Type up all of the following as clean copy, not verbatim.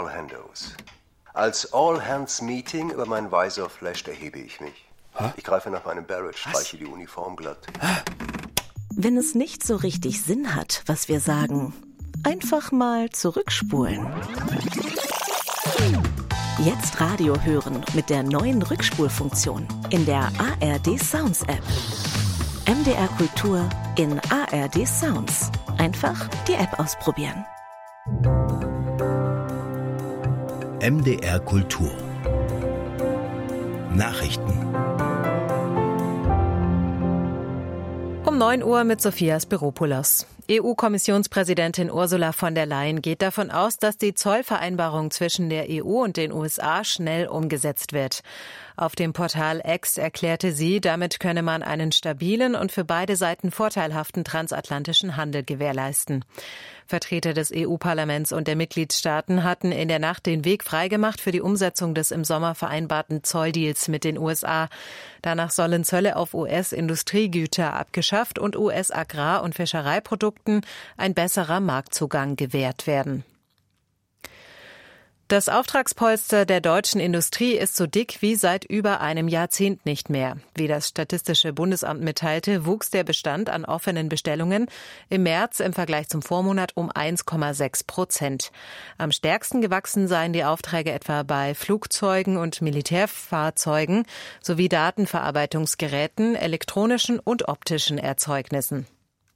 All-Handos. Als All-Hands-Meeting über mein Visor-Flash erhebe ich mich. Ich greife nach meinem Barrett, streiche die Uniform glatt. Wenn es nicht so richtig Sinn hat, was wir sagen, einfach mal zurückspulen. Jetzt Radio hören mit der neuen Rückspulfunktion in der ARD Sounds App. MDR Kultur in ARD Sounds. Einfach die App ausprobieren. MDR Kultur. Nachrichten. Um 9 Uhr mit Sophia Spiropoulos. EU-Kommissionspräsidentin Ursula von der Leyen geht davon aus, dass die Zollvereinbarung zwischen der EU und den USA schnell umgesetzt wird. Auf dem Portal X erklärte sie, damit könne man einen stabilen und für beide Seiten vorteilhaften transatlantischen Handel gewährleisten. Vertreter des EU-Parlaments und der Mitgliedstaaten hatten in der Nacht den Weg freigemacht für die Umsetzung des im Sommer vereinbarten Zolldeals mit den USA. Danach sollen Zölle auf US-Industriegüter abgeschafft und US-Agrar- und Fischereiprodukten ein besserer Marktzugang gewährt werden. Das Auftragspolster der deutschen Industrie ist so dick wie seit über einem Jahrzehnt nicht mehr. Wie das Statistische Bundesamt mitteilte, wuchs der Bestand an offenen Bestellungen im März im Vergleich zum Vormonat um 1,6%. Am stärksten gewachsen seien die Aufträge etwa bei Flugzeugen und Militärfahrzeugen sowie Datenverarbeitungsgeräten, elektronischen und optischen Erzeugnissen.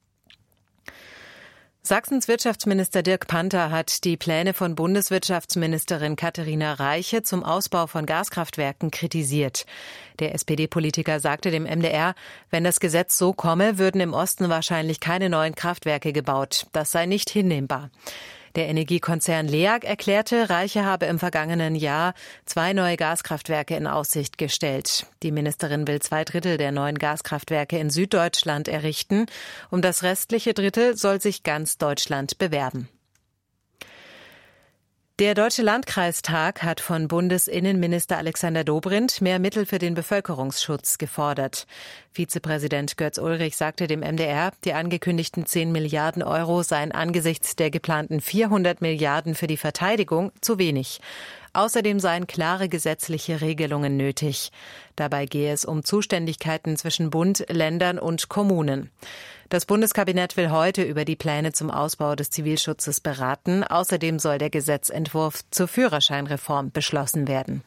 Sachsens Wirtschaftsminister Dirk Panther hat die Pläne von Bundeswirtschaftsministerin Katharina Reiche zum Ausbau von Gaskraftwerken kritisiert. Der SPD-Politiker sagte dem MDR, wenn das Gesetz so komme, würden im Osten wahrscheinlich keine neuen Kraftwerke gebaut. Das sei nicht hinnehmbar. Der Energiekonzern LEAG erklärte, Reiche habe im vergangenen Jahr 2 neue Gaskraftwerke in Aussicht gestellt. Die Ministerin will 2/3 der neuen Gaskraftwerke in Süddeutschland errichten. Um das restliche Drittel soll sich ganz Deutschland bewerben. Der Deutsche Landkreistag hat von Bundesinnenminister Alexander Dobrindt mehr Mittel für den Bevölkerungsschutz gefordert. Vizepräsident Götz Ulrich sagte dem MDR, die angekündigten 10 Milliarden Euro seien angesichts der geplanten 400 Milliarden für die Verteidigung zu wenig. Außerdem seien klare gesetzliche Regelungen nötig. Dabei gehe es um Zuständigkeiten zwischen Bund, Ländern und Kommunen. Das Bundeskabinett will heute über die Pläne zum Ausbau des Zivilschutzes beraten. Außerdem soll der Gesetzentwurf zur Führerscheinreform beschlossen werden.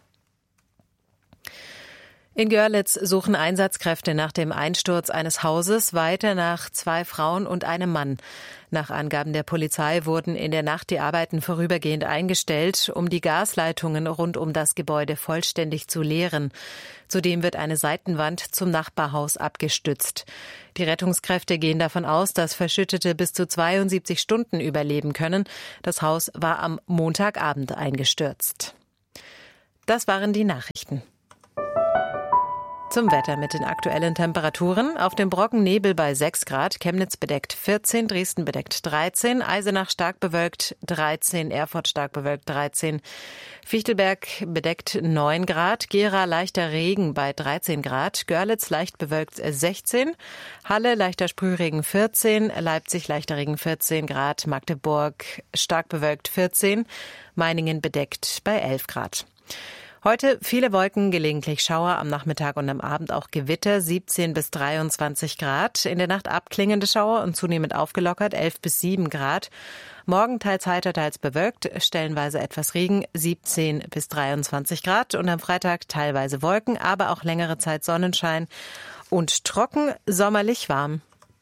In Görlitz suchen Einsatzkräfte nach dem Einsturz eines Hauses weiter nach 2 Frauen und einem Mann. Nach Angaben der Polizei wurden in der Nacht die Arbeiten vorübergehend eingestellt, um die Gasleitungen rund um das Gebäude vollständig zu leeren. Zudem wird eine Seitenwand zum Nachbarhaus abgestützt. Die Rettungskräfte gehen davon aus, dass Verschüttete bis zu 72 Stunden überleben können. Das Haus war am Montagabend eingestürzt. Das waren die Nachrichten. Zum Wetter mit den aktuellen Temperaturen. Auf dem Brocken Nebel bei 6 Grad, Chemnitz bedeckt 14, Dresden bedeckt 13, Eisenach stark bewölkt 13, Erfurt stark bewölkt 13, Fichtelberg bedeckt 9 Grad, Gera leichter Regen bei 13 Grad, Görlitz leicht bewölkt 16, Halle leichter Sprühregen 14, Leipzig leichter Regen 14 Grad, Magdeburg stark bewölkt 14, Meiningen bedeckt bei 11 Grad. Heute viele Wolken, gelegentlich Schauer, am Nachmittag und am Abend auch Gewitter, 17 bis 23 Grad. In der Nacht abklingende Schauer und zunehmend aufgelockert, 11 bis 7 Grad. Morgen teils heiter, teils bewölkt, stellenweise etwas Regen, 17 bis 23 Grad. Und am Freitag teilweise Wolken, aber auch längere Zeit Sonnenschein und trocken, sommerlich warm.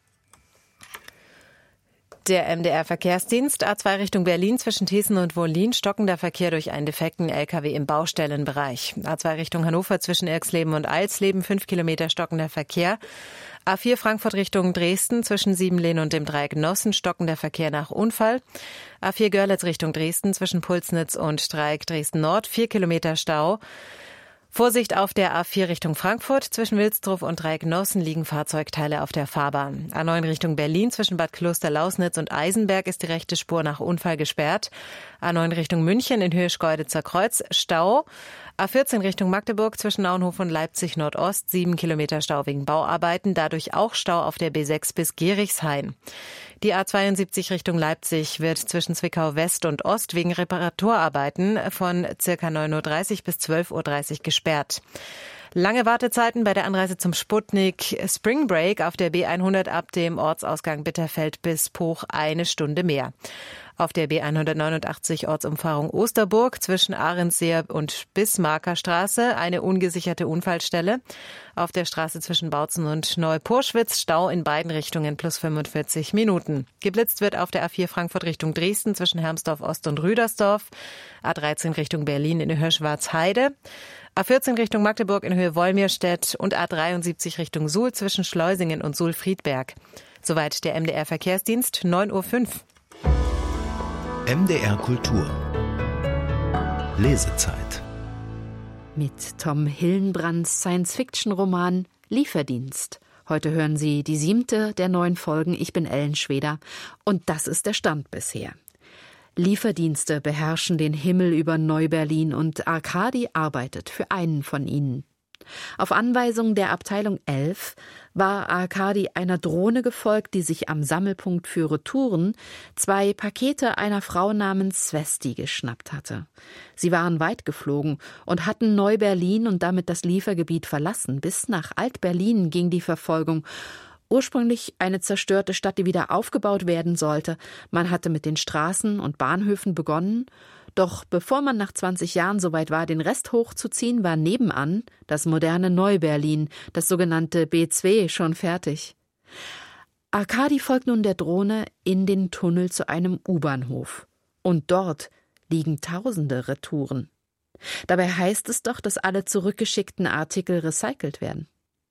Der MDR-Verkehrsdienst, A2 Richtung Berlin zwischen Thießen und Wollin, stockender Verkehr durch einen defekten LKW im Baustellenbereich. A2 Richtung Hannover zwischen Irxleben und Eilsleben, 5 Kilometer stockender Verkehr. A4 Frankfurt Richtung Dresden zwischen Siebenlehn und dem Dreieck Nossen, stockender Verkehr nach Unfall. A4 Görlitz Richtung Dresden zwischen Pulsnitz und Dreieck Dresden Nord, 4 Kilometer Stau. Vorsicht auf der A4 Richtung Frankfurt. Zwischen Wilsdruff und Dreieck-Nossen liegen Fahrzeugteile auf der Fahrbahn. A9 Richtung Berlin zwischen Bad Kloster-Lausnitz und Eisenberg ist die rechte Spur nach Unfall gesperrt. A9 Richtung München in Höhe Schkeuditzer Kreuz Stau. A14 Richtung Magdeburg zwischen Naunhof und Leipzig Nordost, 7 Kilometer Stau wegen Bauarbeiten, dadurch auch Stau auf der B6 bis Gerichshain. Die A72 Richtung Leipzig wird zwischen Zwickau West und Ost wegen Reparaturarbeiten von ca. 9.30 Uhr bis 12.30 Uhr gesperrt. Lange Wartezeiten bei der Anreise zum Sputnik Spring Break auf der B100 ab dem Ortsausgang Bitterfeld bis Poch 1 Stunde mehr. Auf der B189 Ortsumfahrung Osterburg zwischen Ahrensseer und Bismarcker Straße eine ungesicherte Unfallstelle. Auf der Straße zwischen Bautzen und Neupurschwitz Stau in beiden Richtungen plus 45 Minuten. Geblitzt wird auf der A4 Frankfurt Richtung Dresden zwischen Hermsdorf Ost und Rüdersdorf. A13 Richtung Berlin in Höhe Schwarzheide. A14 Richtung Magdeburg in Höhe Wolmirstedt und A73 Richtung Suhl zwischen Schleusingen und Suhl-Friedberg. Soweit der MDR-Verkehrsdienst, 9.05 Uhr. MDR Kultur. Lesezeit. Mit Tom Hillenbrands Science-Fiction-Roman Lieferdienst. Heute hören Sie die 7. der 9 Folgen. Ich bin Ellen Schweder und das ist der Stand bisher. Lieferdienste beherrschen den Himmel über Neu-Berlin und Arkadi arbeitet für einen von ihnen. Auf Anweisung der Abteilung 11 war Arkadi einer Drohne gefolgt, die sich am Sammelpunkt für Retouren 2 Pakete einer Frau namens Svesti geschnappt hatte. Sie waren weit geflogen und hatten Neu-Berlin und damit das Liefergebiet verlassen. Bis nach Alt-Berlin ging die Verfolgung. Ursprünglich eine zerstörte Stadt, die wieder aufgebaut werden sollte. Man hatte mit den Straßen und Bahnhöfen begonnen. Doch bevor man nach 20 Jahren soweit war, den Rest hochzuziehen, war nebenan das moderne Neu-Berlin, das sogenannte B2, schon fertig. Arkadi folgt nun der Drohne in den Tunnel zu einem U-Bahnhof. Und dort liegen tausende Retouren. Dabei heißt es doch, dass alle zurückgeschickten Artikel recycelt werden.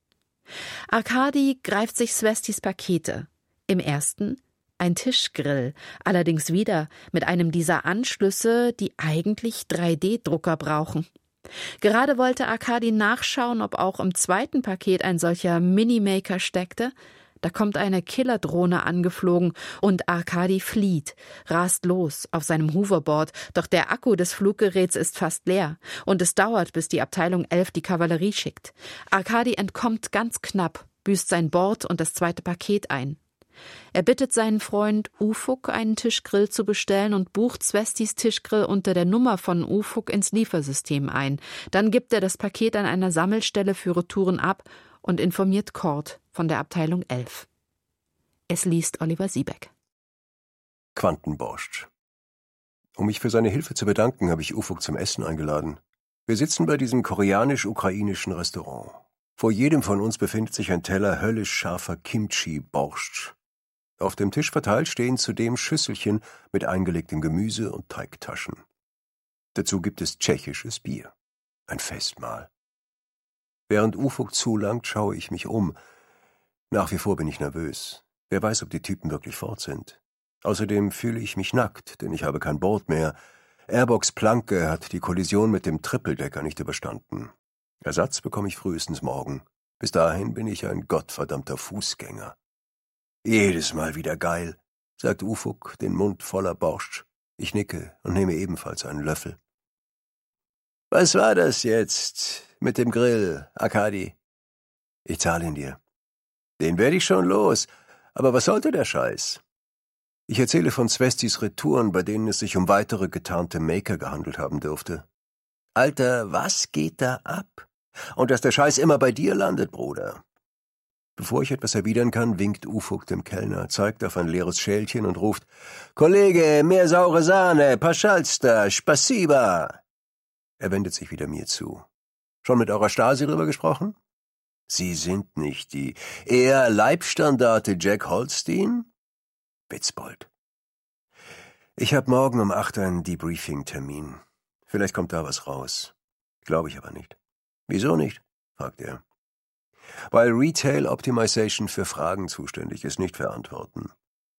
Arkadi greift sich Svestis Pakete. Im ersten ein Tischgrill, allerdings wieder mit einem dieser Anschlüsse, die eigentlich 3D-Drucker brauchen. Gerade wollte Arkadi nachschauen, ob auch im zweiten Paket ein solcher Minimaker steckte. Da kommt eine Killerdrohne angeflogen und Arkadi flieht, rast los auf seinem Hoverboard. Doch der Akku des Fluggeräts ist fast leer und es dauert, bis die Abteilung 11 die Kavallerie schickt. Arkadi entkommt ganz knapp, büßt sein Board und das zweite Paket ein. Er bittet seinen Freund Ufuk, einen Tischgrill zu bestellen und bucht Svestis Tischgrill unter der Nummer von Ufuk ins Liefersystem ein. Dann gibt er das Paket an einer Sammelstelle für Retouren ab und informiert Kord von der Abteilung 11. Es liest Oliver Siebeck. Quantenborscht. Um mich für seine Hilfe zu bedanken, habe ich Ufuk zum Essen eingeladen. Wir sitzen bei diesem koreanisch-ukrainischen Restaurant. Vor jedem von uns befindet sich ein Teller höllisch scharfer Kimchi-Borscht. Auf dem Tisch verteilt stehen zudem Schüsselchen mit eingelegtem Gemüse und Teigtaschen. Dazu gibt es tschechisches Bier. Ein Festmahl. Während Ufuk zulangt, schaue ich mich um. Nach wie vor bin ich nervös. Wer weiß, ob die Typen wirklich fort sind. Außerdem fühle ich mich nackt, denn ich habe kein Board mehr. Airbox Planke hat die Kollision mit dem Trippeldecker nicht überstanden. Ersatz bekomme ich frühestens morgen. Bis dahin bin ich ein gottverdammter Fußgänger. Jedes Mal wieder geil, sagt Ufuk, den Mund voller Borscht. Ich nicke und nehme ebenfalls einen Löffel. Was war das jetzt mit dem Grill, Arkadi? Ich zahle ihn dir. Den werde ich schon los, aber was sollte der Scheiß? Ich erzähle von Svestis Retouren, bei denen es sich um weitere getarnte Maker gehandelt haben dürfte. Alter, was geht da ab? Und dass der Scheiß immer bei dir landet, Bruder. Bevor ich etwas erwidern kann, winkt Ufuk dem Kellner, zeigt auf ein leeres Schälchen und ruft: »Kollege, mehr saure Sahne, Paschalster, Spasiba!« Er wendet sich wieder mir zu. »Schon mit eurer Stasi drüber gesprochen?« »Sie sind nicht die eher Leibstandarte Jack Holstein?« Witzbold. »Ich habe morgen um 8 einen Debriefing-Termin. Vielleicht kommt da was raus. Glaube ich aber nicht.« »Wieso nicht?« fragt er. »Weil Retail Optimization für Fragen zuständig ist, nicht für Antworten.«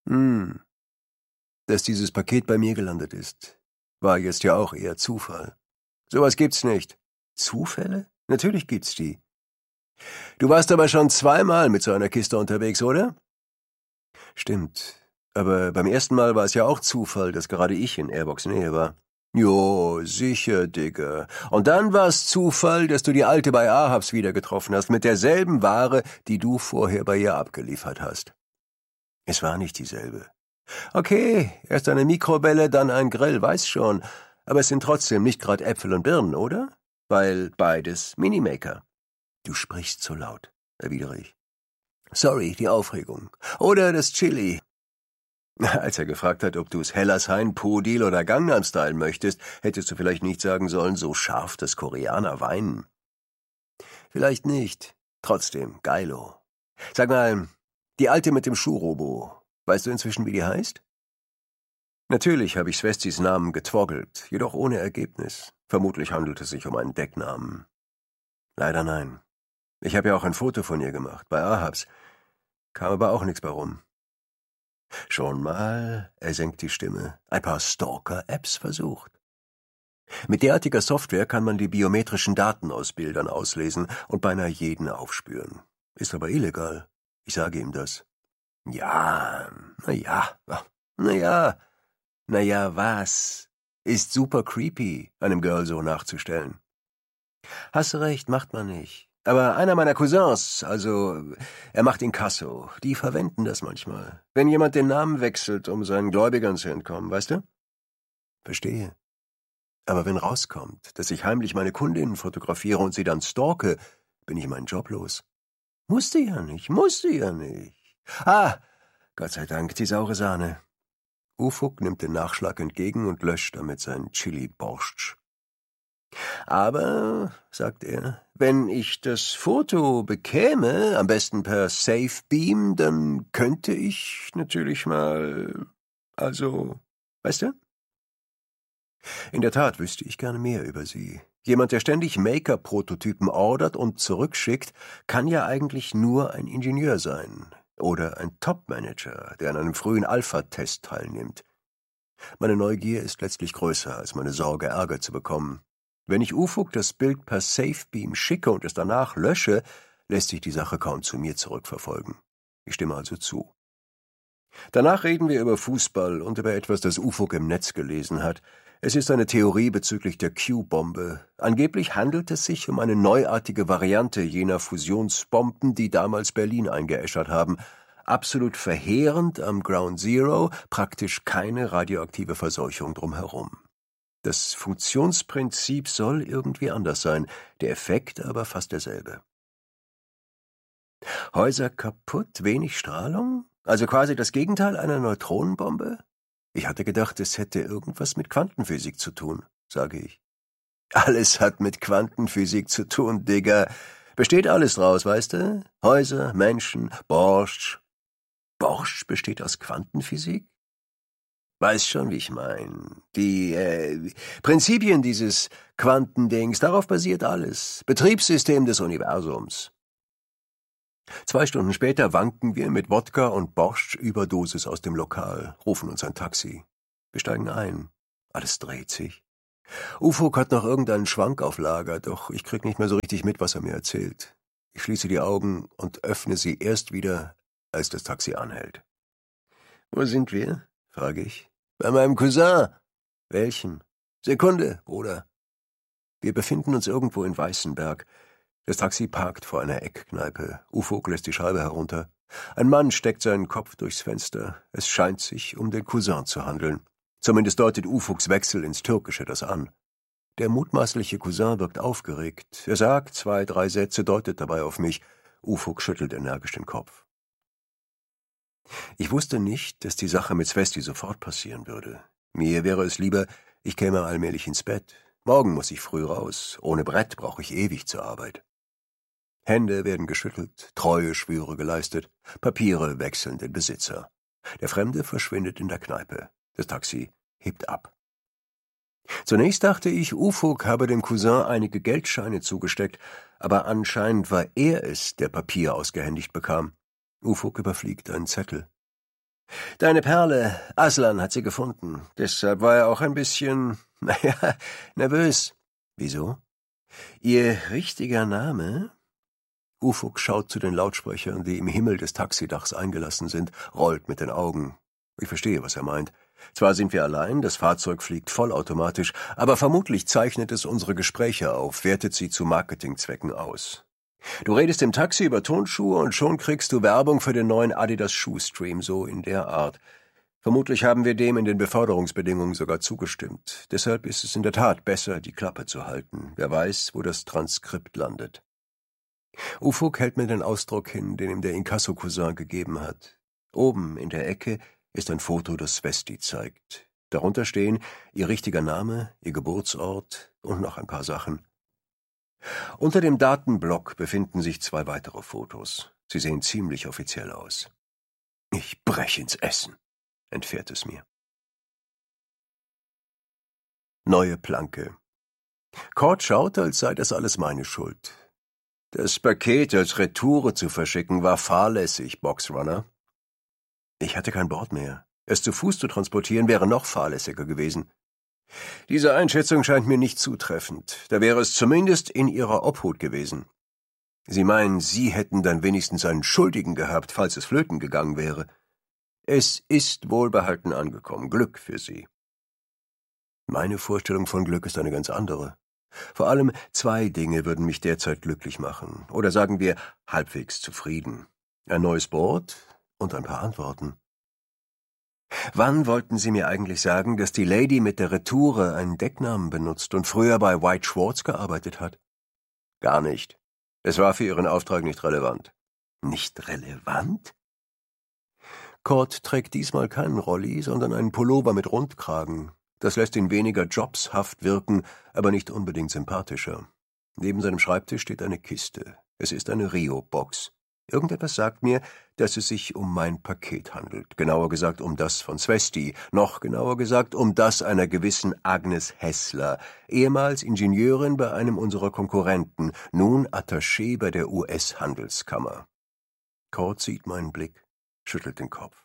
Dass dieses Paket bei mir gelandet ist, war jetzt ja auch eher Zufall. Sowas gibt's nicht. Zufälle? Natürlich gibt's die. Du warst aber schon 2-mal mit so einer Kiste unterwegs, oder? Stimmt. Aber beim ersten Mal war es ja auch Zufall, dass gerade ich in Airbox Nähe war. Jo, sicher, Digga. Und dann war's Zufall, dass du die Alte bei Ahabs wieder getroffen hast, mit derselben Ware, die du vorher bei ihr abgeliefert hast. Es war nicht dieselbe. Okay, erst eine Mikrowelle, dann ein Grill, weiß schon. Aber es sind trotzdem nicht gerade Äpfel und Birnen, oder? Weil beides Minimaker. Du sprichst zu laut, erwidere ich. Sorry, die Aufregung. Oder das Chili. Als er gefragt hat, ob du es Hellershain, Podil oder Gangnam-Style möchtest, hättest du vielleicht nicht sagen sollen, so scharf, dass Koreaner weinen. Vielleicht nicht. Trotzdem, geilo. Sag mal, die Alte mit dem Schuhrobo, weißt du inzwischen, wie die heißt? Natürlich habe ich Swestis Namen getwoggelt, jedoch ohne Ergebnis. Vermutlich handelt es sich um einen Decknamen. Leider nein. Ich habe ja auch ein Foto von ihr gemacht, bei Ahabs. Kam aber auch nichts bei rum. Schon mal, er senkt die Stimme, ein paar Stalker-Apps versucht. Mit derartiger Software kann man die biometrischen Daten aus Bildern auslesen und beinahe jeden aufspüren. Ist aber illegal. Ich sage ihm das. Ja, was? Ist super creepy, einem Girl so nachzustellen. Hast recht, macht man nicht. Aber einer meiner Cousins, er macht Inkasso, die verwenden das manchmal. Wenn jemand den Namen wechselt, um seinen Gläubigern zu entkommen, weißt du? Verstehe. Aber wenn rauskommt, dass ich heimlich meine Kundinnen fotografiere und sie dann stalke, bin ich meinen Job los. Musste ja nicht. Ah, Gott sei Dank, die saure Sahne. Ufuk nimmt den Nachschlag entgegen und löscht damit seinen Chili-Borscht. Aber, sagt er, wenn ich das Foto bekäme, am besten per Safe-Beam, dann könnte ich natürlich mal, weißt du? In der Tat wüsste ich gerne mehr über sie. Jemand, der ständig Make-up-Prototypen ordert und zurückschickt, kann ja eigentlich nur ein Ingenieur sein oder ein Top-Manager, der an einem frühen Alpha-Test teilnimmt. Meine Neugier ist letztlich größer als meine Sorge, Ärger zu bekommen. Wenn ich Ufuk das Bild per Safe-Beam schicke und es danach lösche, lässt sich die Sache kaum zu mir zurückverfolgen. Ich stimme also zu. Danach reden wir über Fußball und über etwas, das Ufuk im Netz gelesen hat. Es ist eine Theorie bezüglich der Q-Bombe. Angeblich handelt es sich um eine neuartige Variante jener Fusionsbomben, die damals Berlin eingeäschert haben. Absolut verheerend am Ground Zero, praktisch keine radioaktive Verseuchung drumherum. Das Funktionsprinzip soll irgendwie anders sein, der Effekt aber fast derselbe. Häuser kaputt, wenig Strahlung? Also quasi das Gegenteil einer Neutronenbombe? Ich hatte gedacht, es hätte irgendwas mit Quantenphysik zu tun, sage ich. Alles hat mit Quantenphysik zu tun, Digga. Besteht alles draus, weißt du? Häuser, Menschen, Borscht. Borscht besteht aus Quantenphysik? Weiß schon, wie ich meine. Die Prinzipien dieses Quantendings, darauf basiert alles. Betriebssystem des Universums. 2 Stunden später wanken wir mit Wodka und Borscht-Überdosis aus dem Lokal, rufen uns ein Taxi. Wir steigen ein. Alles dreht sich. Ufuk hat noch irgendeinen Schwank auf Lager, doch ich krieg nicht mehr so richtig mit, was er mir erzählt. Ich schließe die Augen und öffne sie erst wieder, als das Taxi anhält. »Wo sind wir?« frage ich. »Bei meinem Cousin.« »Welchem?« »Sekunde, Bruder.« Wir befinden uns irgendwo in Weißenberg. Das Taxi parkt vor einer Eckkneipe. Ufuk lässt die Scheibe herunter. Ein Mann steckt seinen Kopf durchs Fenster. Es scheint sich um den Cousin zu handeln. Zumindest deutet Ufuks Wechsel ins Türkische das an. Der mutmaßliche Cousin wirkt aufgeregt. Er sagt 2, 3 Sätze, deutet dabei auf mich. Ufuk schüttelt energisch den Kopf. Ich wusste nicht, dass die Sache mit Svesti sofort passieren würde. Mir wäre es lieber, ich käme allmählich ins Bett. Morgen muss ich früh raus. Ohne Brett brauche ich ewig zur Arbeit. Hände werden geschüttelt, Treueschwüre geleistet, Papiere wechseln den Besitzer. Der Fremde verschwindet in der Kneipe. Das Taxi hebt ab. Zunächst dachte ich, Ufuk habe dem Cousin einige Geldscheine zugesteckt, aber anscheinend war er es, der Papier ausgehändigt bekam. Ufuk überfliegt einen Zettel. »Deine Perle, Aslan hat sie gefunden. Deshalb war er auch ein bisschen, nervös.« »Wieso?« »Ihr richtiger Name?« Ufuk schaut zu den Lautsprechern, die im Himmel des Taxidachs eingelassen sind, rollt mit den Augen. Ich verstehe, was er meint. Zwar sind wir allein, das Fahrzeug fliegt vollautomatisch, aber vermutlich zeichnet es unsere Gespräche auf, wertet sie zu Marketingzwecken aus. Du redest im Taxi über Turnschuhe und schon kriegst du Werbung für den neuen Adidas Shoestream, so in der Art. Vermutlich haben wir dem in den Beförderungsbedingungen sogar zugestimmt. Deshalb ist es in der Tat besser, die Klappe zu halten. Wer weiß, wo das Transkript landet. Ufuk hält mir den Ausdruck hin, den ihm der Inkasso-Cousin gegeben hat. Oben in der Ecke ist ein Foto, das Svesti zeigt. Darunter stehen ihr richtiger Name, ihr Geburtsort und noch ein paar Sachen. Unter dem Datenblock befinden sich 2 weitere Fotos. Sie sehen ziemlich offiziell aus. Ich breche ins Essen, entfährt es mir. Neue Planke. Cord schaut, als sei das alles meine Schuld. Das Paket als Retoure zu verschicken war fahrlässig, Boxrunner. Ich hatte kein Bord mehr. Es zu Fuß zu transportieren wäre noch fahrlässiger gewesen. Diese Einschätzung scheint mir nicht zutreffend. Da wäre es zumindest in Ihrer Obhut gewesen. Sie meinen, Sie hätten dann wenigstens einen Schuldigen gehabt, falls es flöten gegangen wäre. Es ist wohlbehalten angekommen. Glück für Sie. Meine Vorstellung von Glück ist eine ganz andere. Vor allem 2 Dinge würden mich derzeit glücklich machen. Oder sagen wir, halbwegs zufrieden. Ein neues Board und ein paar Antworten. Wann wollten Sie mir eigentlich sagen, dass die Lady mit der Retoure einen Decknamen benutzt und früher bei White Schwartz gearbeitet hat? Gar nicht. Es war für Ihren Auftrag nicht relevant. Nicht relevant? Cord trägt diesmal keinen Rolli, sondern einen Pullover mit Rundkragen. Das lässt ihn weniger jobshaft wirken, aber nicht unbedingt sympathischer. Neben seinem Schreibtisch steht eine Kiste. Es ist eine Rio-Box. Irgendetwas sagt mir, dass es sich um mein Paket handelt. Genauer gesagt um das von Svesti. Noch genauer gesagt um das einer gewissen Agnes Hessler, ehemals Ingenieurin bei einem unserer Konkurrenten, nun Attaché bei der US-Handelskammer. Cord sieht meinen Blick, schüttelt den Kopf.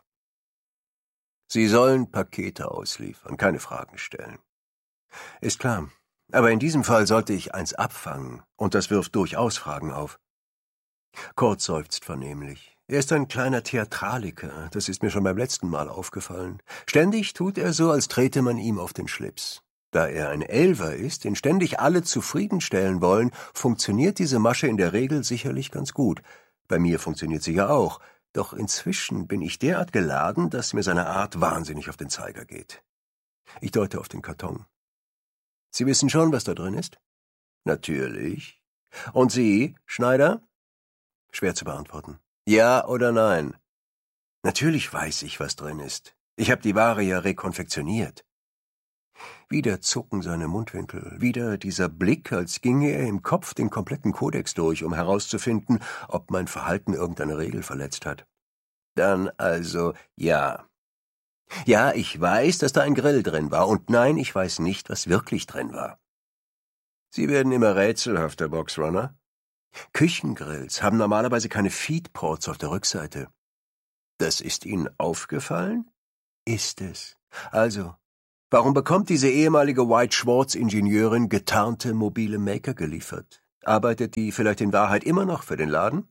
Sie sollen Pakete ausliefern, keine Fragen stellen. Ist klar. Aber in diesem Fall sollte ich eins abfangen, und das wirft durchaus Fragen auf. Cord seufzt vernehmlich. Er ist ein kleiner Theatraliker, das ist mir schon beim letzten Mal aufgefallen. Ständig tut er so, als trete man ihm auf den Schlips. Da er ein Elfer ist, den ständig alle zufriedenstellen wollen, funktioniert diese Masche in der Regel sicherlich ganz gut. Bei mir funktioniert sie ja auch, doch inzwischen bin ich derart geladen, dass mir seine Art wahnsinnig auf den Zeiger geht. Ich deute auf den Karton. Sie wissen schon, was da drin ist? Natürlich. Und Sie, Schneider? Schwer zu beantworten. Ja oder nein? Natürlich weiß ich, was drin ist. Ich habe die Ware ja rekonfektioniert. Wieder zucken seine Mundwinkel, wieder dieser Blick, als ginge er im Kopf den kompletten Kodex durch, um herauszufinden, ob mein Verhalten irgendeine Regel verletzt hat. Dann also ja. Ja, ich weiß, dass da ein Grill drin war, und nein, ich weiß nicht, was wirklich drin war. Sie werden immer rätselhafter, Boxrunner. Küchengrills haben normalerweise keine Feedports auf der Rückseite. Das ist Ihnen aufgefallen? Ist es. Also, warum bekommt diese ehemalige White Schwartz-Ingenieurin getarnte mobile Maker geliefert? Arbeitet die vielleicht in Wahrheit immer noch für den Laden?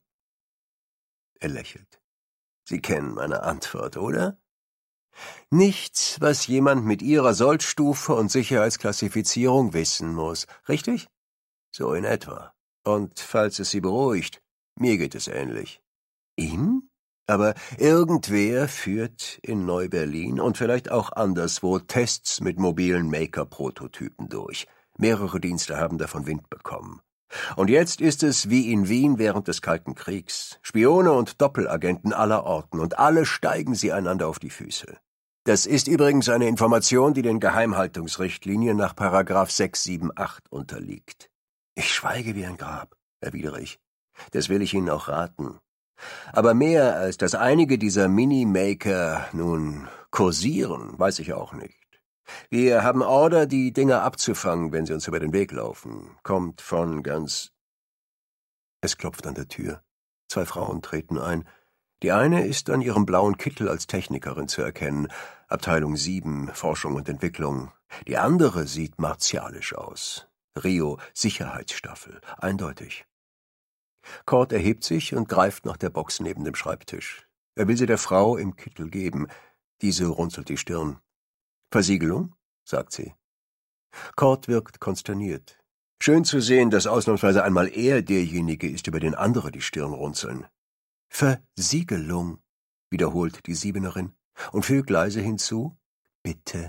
Er lächelt. Sie kennen meine Antwort, oder? Nichts, was jemand mit Ihrer Sollstufe und Sicherheitsklassifizierung wissen muss, richtig? So in etwa. Und falls es Sie beruhigt, mir geht es ähnlich. Ihnen? Aber irgendwer führt in Neu-Berlin und vielleicht auch anderswo Tests mit mobilen Maker-Prototypen durch. Mehrere Dienste haben davon Wind bekommen. Und jetzt ist es wie in Wien während des Kalten Kriegs. Spione und Doppelagenten aller Orten, und alle steigen sie einander auf die Füße. Das ist übrigens eine Information, die den Geheimhaltungsrichtlinien nach § 678 unterliegt. Ich schweige wie ein Grab, erwidere ich. Das will ich Ihnen auch raten. Aber mehr als dass einige dieser Mini-Maker nun kursieren, weiß ich auch nicht. Wir haben Order, die Dinger abzufangen, wenn sie uns über den Weg laufen. Kommt von ganz... Es klopft an der Tür. 2 Frauen treten ein. Die eine ist an ihrem blauen Kittel als Technikerin zu erkennen. Abteilung 7, Forschung und Entwicklung. Die andere sieht martialisch aus. Rio, Sicherheitsstaffel, eindeutig. Cord erhebt sich und greift nach der Box neben dem Schreibtisch. Er will sie der Frau im Kittel geben. Diese runzelt die Stirn. »Versiegelung?« sagt sie. Cord wirkt konsterniert. Schön zu sehen, dass ausnahmsweise einmal er derjenige ist, über den andere die Stirn runzeln. »Versiegelung«, wiederholt die Siebenerin und fügt leise hinzu, »bitte.«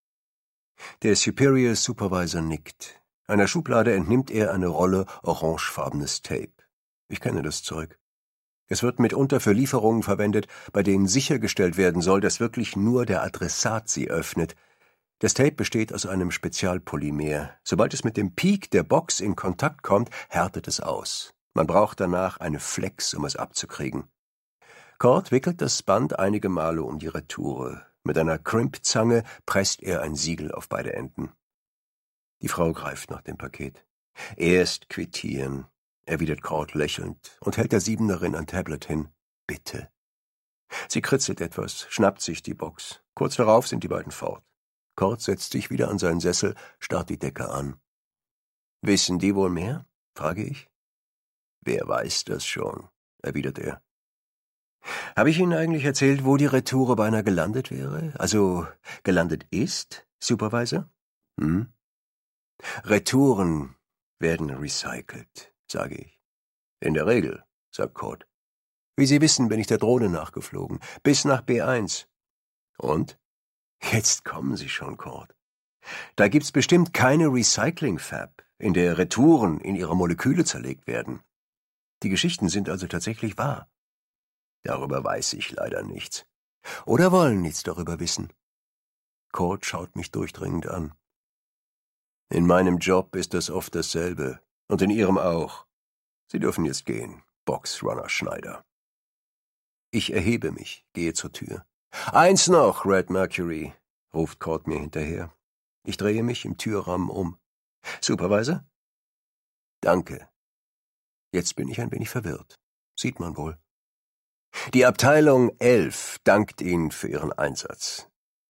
Der Superior Supervisor nickt. Einer Schublade entnimmt er eine Rolle orangefarbenes Tape. Ich kenne das Zeug. Es wird mitunter für Lieferungen verwendet, bei denen sichergestellt werden soll, dass wirklich nur der Adressat sie öffnet. Das Tape besteht aus einem Spezialpolymer. Sobald es mit dem Peak der Box in Kontakt kommt, härtet es aus. Man braucht danach eine Flex, um es abzukriegen. Cord wickelt das Band einige Male um die Retoure. Mit einer Crimpzange presst er ein Siegel auf beide Enden. Die Frau greift nach dem Paket. »Erst quittieren«, erwidert Cord lächelnd und hält der Siebenerin ein Tablet hin. »Bitte.« Sie kritzelt etwas, schnappt sich die Box. Kurz darauf sind die beiden fort. Cord setzt sich wieder an seinen Sessel, starrt die Decke an. »Wissen die wohl mehr?« frage ich. »Wer weiß das schon«, erwidert er. »Habe ich Ihnen eigentlich erzählt, wo die Retoure beinahe gelandet wäre? Also, gelandet ist, Supervisor?« »Hm?« »Retouren werden recycelt«, sage ich. »In der Regel«, sagt Cord. »Wie Sie wissen, bin ich der Drohne nachgeflogen, bis nach B1. Und? Jetzt kommen Sie schon, Cord. Da gibt's bestimmt keine Recycling-Fab, in der Retouren in ihre Moleküle zerlegt werden. Die Geschichten sind also tatsächlich wahr. Darüber weiß ich leider nichts. Oder wollen nichts darüber wissen.« Cord schaut mich durchdringend an. »In meinem Job ist das oft dasselbe. Und in Ihrem auch. Sie dürfen jetzt gehen, Boxrunner Schneider.« Ich erhebe mich, gehe zur Tür. »Eins noch, Red Mercury«, ruft Cord mir hinterher. Ich drehe mich im Türrahmen um. »Supervisor?« »Danke.« Jetzt bin ich ein wenig verwirrt. Sieht man wohl. »Die Abteilung 11 dankt Ihnen für Ihren Einsatz.«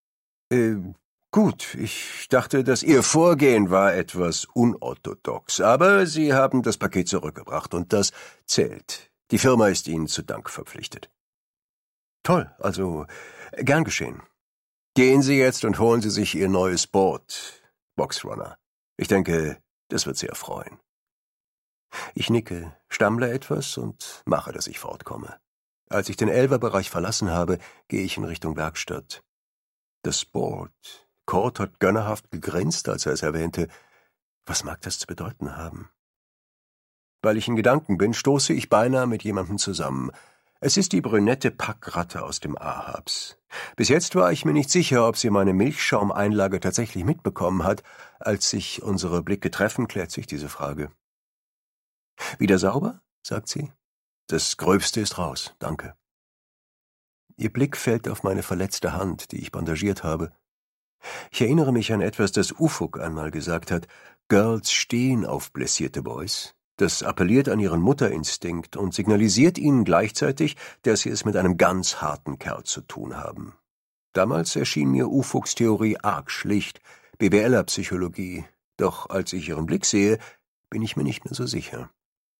Gut, ich dachte, dass Ihr Vorgehen war etwas unorthodox, aber Sie haben das Paket zurückgebracht und das zählt. Die Firma ist Ihnen zu Dank verpflichtet.« »Toll, also gern geschehen. Gehen Sie jetzt und holen Sie sich Ihr neues Board, Boxrunner. Ich denke, das wird Sie erfreuen.« Ich nicke, stammle etwas und mache, dass ich fortkomme. Als ich den Elferbereich verlassen habe, gehe ich in Richtung Werkstatt. Das Board. Cord hat gönnerhaft gegrinst, als er es erwähnte. Was mag das zu bedeuten haben? Weil ich in Gedanken bin, stoße ich beinahe mit jemandem zusammen. Es ist die brünette Packratte aus dem Ahabs. Bis jetzt war ich mir nicht sicher, ob sie meine Milchschaumeinlage tatsächlich mitbekommen hat. Als sich unsere Blicke treffen, klärt sich diese Frage. »Wieder sauber?« sagt sie. »Das Gröbste ist raus, danke.« Ihr Blick fällt auf meine verletzte Hand, die ich bandagiert habe. Ich erinnere mich an etwas, das Ufuk einmal gesagt hat. Girls stehen auf blessierte Boys. Das appelliert an ihren Mutterinstinkt und signalisiert ihnen gleichzeitig, dass sie es mit einem ganz harten Kerl zu tun haben. Damals erschien mir Ufuks Theorie arg schlicht, BWLer-Psychologie. Doch als ich ihren Blick sehe, bin ich mir nicht mehr so sicher.